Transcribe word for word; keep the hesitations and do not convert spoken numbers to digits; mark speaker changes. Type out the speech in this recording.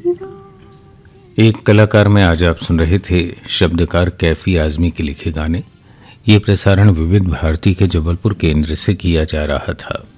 Speaker 1: एक कलाकार में आज आप सुन रहे थे शब्दकार कैफी आजमी के लिखे गाने। ये प्रसारण विविध भारती के जबलपुर केंद्र से किया जा रहा था।